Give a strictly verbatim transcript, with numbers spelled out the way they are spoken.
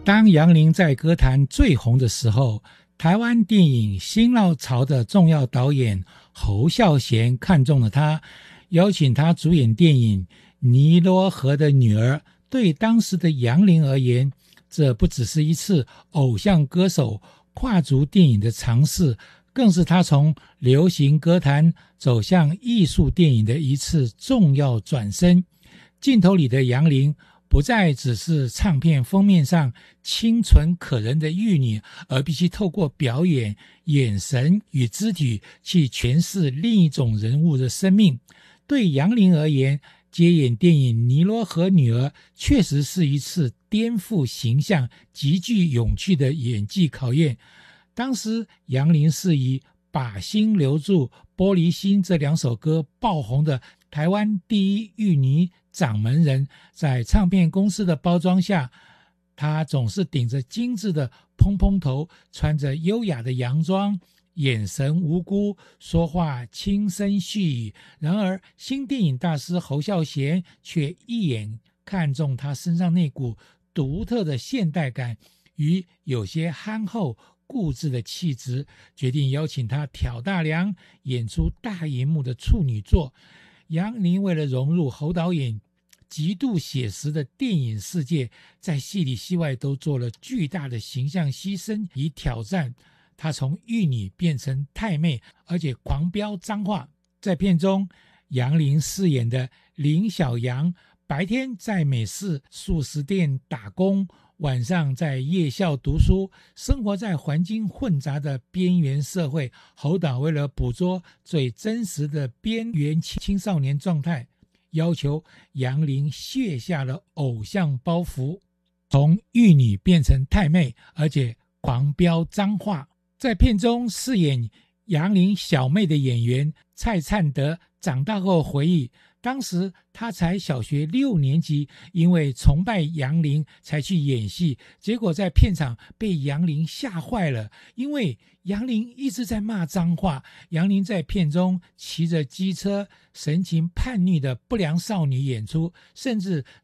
当杨林在歌坛最红的时候，台湾电影新浪潮的重要导演侯孝贤看中了他，邀请他主演电影《尼罗河的女儿》。对当时的杨林而言，这不只是一次偶像歌手跨足电影的尝试，更是他从流行歌坛走向艺术电影的一次重要转身。镜头里的杨林不再只是唱片封面上清纯可人的玉女，而必须透过表演、眼神与肢体去诠释另一种人物的生命。对杨林而言，接演电影《尼罗河女儿》确实是一次颠覆形象、极具勇气的演技考验。当时杨林是以《把心留住》《玻璃心》这两首歌爆红的台湾第一玉女掌门人，在唱片公司的包装下，她总是顶着精致的蓬蓬头，穿着优雅的洋装，眼神无辜，说话轻声细语。然而新电影大师侯孝贤却一眼看中他身上那股独特的现代感与有些憨厚固执的气质，决定邀请他挑大梁演出大荧幕的处女作。杨林为了融入侯导演极度写实的电影世界，在戏里戏外都做了巨大的形象牺牲与挑战。她从玉女变成太妹，而且狂飙脏话。在片中，杨林饰演的林小阳白天在美式素食店打工，晚上在夜校读书，生活在环境混杂的边缘社会。侯导为了捕捉最真实的边缘青少年状态，要求杨林卸下了偶像包袱，从玉女变成太妹，而且狂飙脏话。在片中饰演杨林小妹的演员蔡灿德长大后回忆，当时他才小学六年级，因为崇拜杨林才去演戏，结果在片场被杨林吓坏了，因为杨林一直在骂脏话。杨林在片中骑着机车，神情叛逆的不良少女演出，甚至